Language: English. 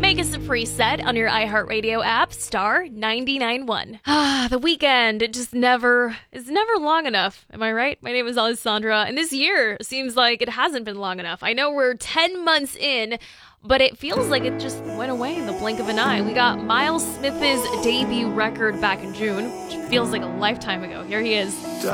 Vegas a preset on your iHeartRadio app, star 99.1. The weekend, it just is never long enough. Am I right? My name is Alessandra, and this year seems like it hasn't been long enough. I know we're 10 months in, but it feels like it just went away in the blink of an eye. We got Miles Smith's debut record back in June, which feels like a lifetime ago. Here he is.